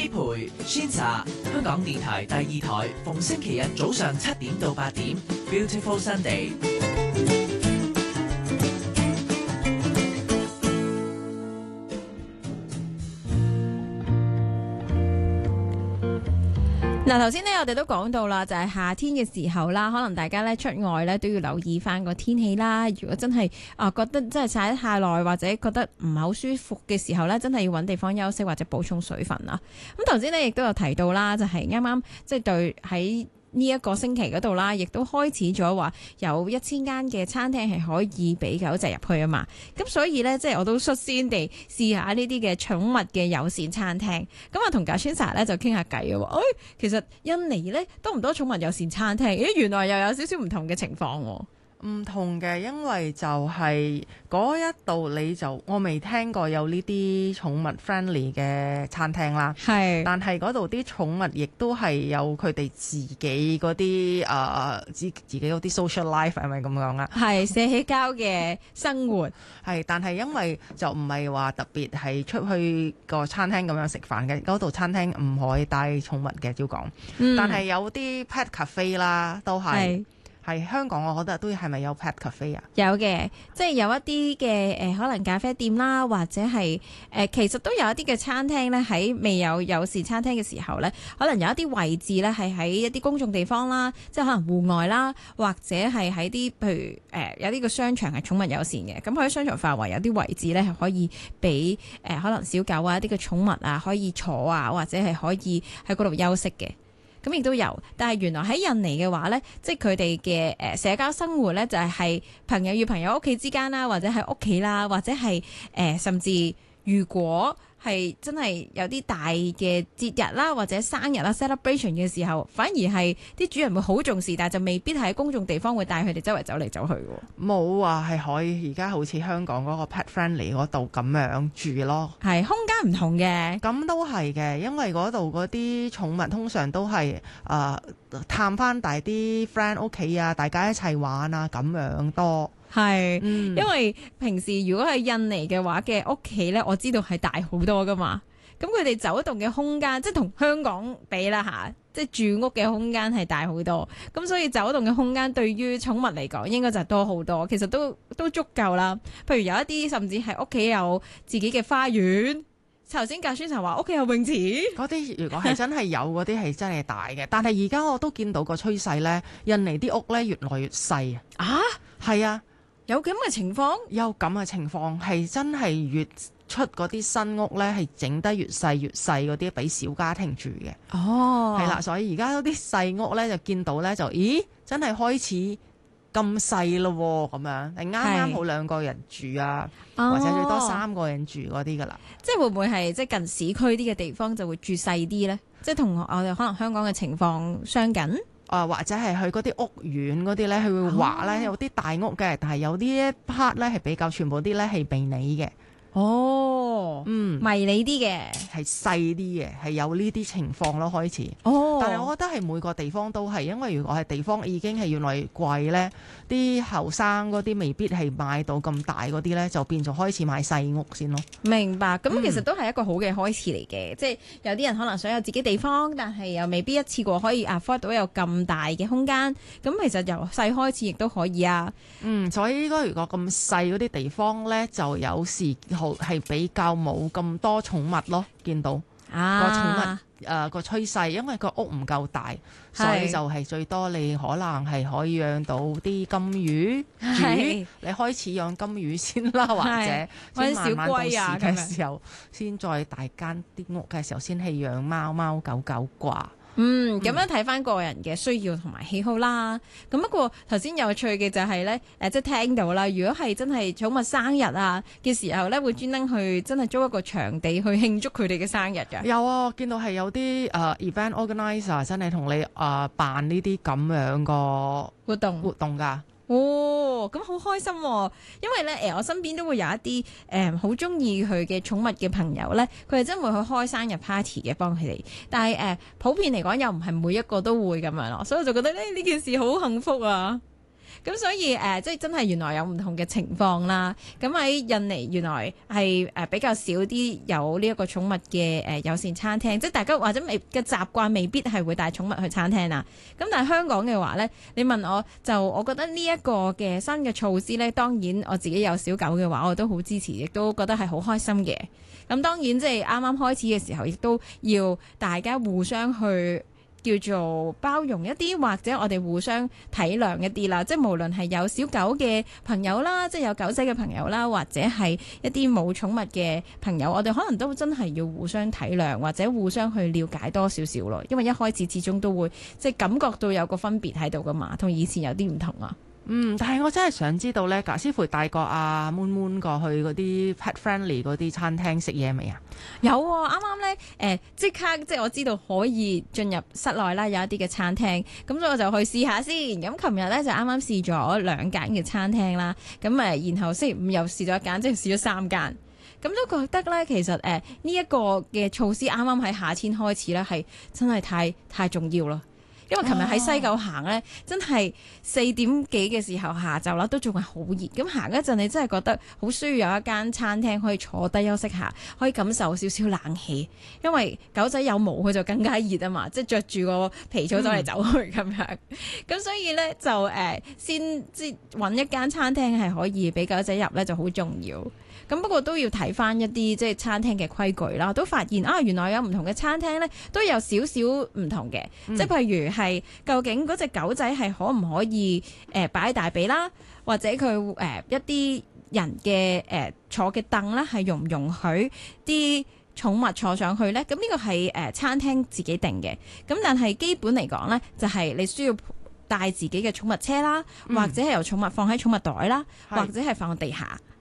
培、Shinsa， 香港電台第2台，逢星期日早上7點到8點 ，Beautiful Sunday。 嗱，頭先咧我哋都講到啦，就係夏天嘅時候啦，可能大家咧出外咧都要留意翻個天氣啦。如果真係覺得真係曬得太耐，或者覺得唔係好舒服嘅時候咧，真係要揾地方休息或者補充水分啦。咁頭先咧亦都有提到啦，就係啱啱即係對喺呢一個星期嗰度啦，亦都開始咗話有1000間嘅餐廳係可以俾狗仔入去啊嘛。咁所以咧，即係我都率先地試下呢啲嘅寵物嘅友善餐廳。咁啊，同架 Shinsa 咧就傾下偈喎。其實印尼咧多唔多寵物友善餐廳？原來又有少少唔同嘅情況喎。 唔同嘅，因為就係嗰一度我未聽過有呢啲寵物 friendly 嘅餐廳啦。 係， 但係嗰度啲寵物亦都係有佢哋自己嗰啲自己嗰啲 social life 係咪咁樣啊？ 係社起交嘅生活。 係，但係因為就唔係話特別係出去個餐廳咁樣食飯嘅，嗰度餐廳唔可以帶寵物嘅，照講。但係有啲 pet cafe 啦，都係。係香港，我覺得都係咪有 pet cafe 啊？ 有嘅，即係有一啲嘅可能咖啡店啦，或者係其實都有一啲嘅餐廳咧，喺未有友善餐廳嘅時候咧，可能有一啲位置咧係喺一啲公眾地方啦，即係可能戶外啦，或者係喺啲譬如有啲個商場係寵物友善嘅，咁喺商場範圍有啲位置咧係可以俾可能小狗啊一啲嘅寵物啊可以坐啊，或者係可以喺嗰度休息嘅。咁亦都有，但係原來喺印尼嘅話呢，即係佢哋嘅社交生活呢，就係朋友與朋友屋企之間啦，或者喺屋企啦，或者係甚至如果係真係有啲大嘅節日啦，或者生日啦 celebration 嘅時候，反而係啲主人會好重視，但係就未必喺公眾地方會帶佢哋周圍走嚟走去喎。 冇話係可以而家好似香港嗰個 pet friendly 嗰度咁樣住咯， 係空間唔同嘅。 咁都係嘅，因為嗰度嗰啲寵物通常都係探翻大啲 friend 屋企啊，大家一齊玩啊咁樣多。 係，因為平時如果係印尼嘅話嘅屋企咧，我知道係大好多噶嘛。咁佢哋走動嘅空間，即係同香港比啦吓，即係住屋嘅空間係大好多。咁所以走動嘅空間對於寵物嚟講，應該就多好多。其實都足夠啦。譬如有一啲甚至係屋企有自己嘅花園。頭先架宣就話屋企有泳池， 嗰啲如果係真係有嗰啲係真係大嘅。但係而家我都見到個趨勢咧，印尼啲屋咧越來越細啊。係啊。 有咁嘅情況？有咁嘅情況係真係越出嗰啲新屋呢，係整得越細嗰啲俾小家庭住嘅。 哦， 係啦，所以而家嗰啲細屋呢，就見到呢，就咦真係開始咁細咯咁樣，係啱啱好2個人住啊，或者最多3個人住嗰啲噶啦。 即係會唔會係即係近市區啲嘅地方就會住細啲呢？即係同我哋可能香港嘅情況相近。 或者係去嗰啲屋苑嗰啲咧，佢會話咧有啲大屋嘅，但係有啲一 part 咧係比較全部啲咧係迷你嘅。 迷你啲嘅， 係細啲嘅，係有呢啲情況咯開始。但係我覺得係每個地方都係，因為如果係地方已經係原來貴咧，啲後生嗰啲未必係買到咁大嗰啲咧，就變咗開始買細屋先咯。 明白，咁其實都係一個好嘅開始嚟嘅，即係有啲人可能想有自己地方，但係又未必一次過可以 afford 到有咁大嘅空間。咁其實由細開始亦都可以啊。 所以如果咁細嗰啲地方咧，就有時係比較冇咁多寵物咯，見到個寵物個趨勢，因為個屋唔夠大，所以就係最多你可能係可以養到啲金魚煮，你開始養金魚先啦，或者先慢慢到時嘅時候，先再大間啲屋嘅時候，先係養貓狗啩。 咁樣睇翻個人嘅需要同埋喜好啦。咁不過頭先有趣嘅就係咧，即係聽到啦。如果係真係寵物生日啊嘅時候咧，會專登去真係租一個場地去慶祝佢哋嘅生日㗎。有啊，見到係有啲event organizer 真係同你辦呢啲咁樣個活動㗎。 咁好開心喎！因為咧，我身邊都會有一啲好中意佢嘅寵物嘅朋友咧，佢哋真會去開生日 party 嘅，幫佢哋。但係普遍嚟講，又唔係每一個都會咁樣咯，所以我就覺得呢件事好幸福啊！ 咁所以即係真係原來有唔同嘅情況啦。咁喺印尼原來係比較少啲有呢一個寵物嘅友善餐廳，即係大家或者嘅習慣未必係會帶寵物去餐廳啊。咁但係香港嘅話呢，你問我就我覺得呢一個嘅新嘅措施呢，當然我自己有小狗嘅話，我都好支持，亦都覺得係好開心嘅。咁當然即係啱啱開始嘅時候，亦都要大家互相去叫做包容一啲，或者我哋互相體諒一啲啦。即係無論係有小狗嘅朋友啦，即係有狗仔嘅朋友啦，或者係一啲冇寵物嘅朋友，我哋可能都真係要互相體諒，或者互相去了解多少少咯。因為一開始始終都會即係感覺到有個分別喺度噶嘛，同以前有啲唔同啊。 但係我真係想知道咧，賈師傅帶過阿 Moon Moon 過去嗰啲 pet friendly 嗰啲餐廳食嘢未啊？ 有啱啱咧即刻即係我知道可以進入室內啦，有一啲嘅餐廳，咁所以我就去試下先。咁琴日咧就啱啱試咗2間嘅餐廳啦，咁然後星期五又試咗1間，即係試咗3間。咁都覺得咧，其實呢一個嘅措施啱啱喺夏天開始咧，係真係太重要啦。因為琴日喺西九行咧，真係4點幾嘅時候下晝啦，都仲係好熱。咁行一陣，你真係覺得好需要有一間餐廳可以坐低休息下，可以感受少少冷氣。因為狗仔有毛，佢就更加熱啊嘛，即係着住個皮草走嚟走去咁樣。咁所以咧就先即揾一間餐廳係可以俾狗仔入咧，就好重要。咁不過都要睇翻一啲即係餐廳嘅規矩啦，都發現原來有唔同嘅餐廳咧都有少少唔同嘅，即係譬如係究竟嗰隻狗仔係可唔可以擺喺大髀啦，或者佢一啲人嘅坐嘅凳咧係容唔容許啲寵物坐上去咧？咁呢個係餐廳自己定嘅，咁但係基本嚟講咧就係你需要帶自己嘅寵物車啦，或者係由寵物放喺寵物袋啦，或者係放喺地下。